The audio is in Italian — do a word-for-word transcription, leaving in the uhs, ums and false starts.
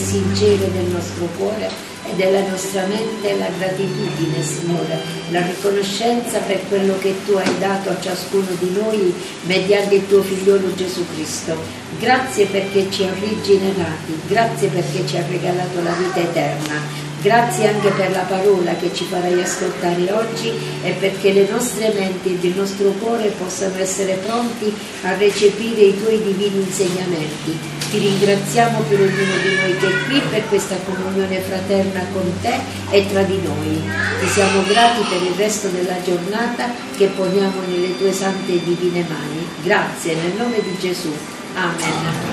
sincero del nostro cuore e della nostra mente la gratitudine, Signore, la riconoscenza per quello che Tu hai dato a ciascuno di noi mediante il Tuo Figliolo Gesù Cristo. Grazie perché ci ha rigenerati, grazie perché ci ha regalato la vita eterna. Grazie anche per la parola che ci farai ascoltare oggi e perché le nostre menti ed il nostro cuore possano essere pronti a recepire i Tuoi divini insegnamenti. Ti ringraziamo per ognuno di noi che è qui per questa comunione fraterna con Te e tra di noi. Ti siamo grati per il resto della giornata che poniamo nelle Tue sante e divine mani. Grazie, nel nome di Gesù. Amen.